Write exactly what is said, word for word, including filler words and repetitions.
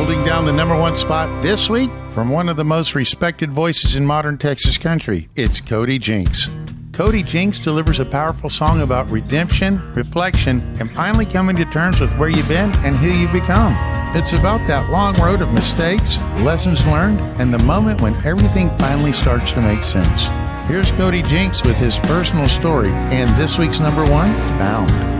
Holding down the number one spot this week from one of the most respected voices in modern Texas country, it's Cody Jinks. Cody Jinks delivers a powerful song about redemption, reflection, and finally coming to terms with where you've been and who you become. It's about that long road of mistakes, lessons learned, and the moment when everything finally starts to make sense. Here's Cody Jinks with his personal story and this week's number one, Bound.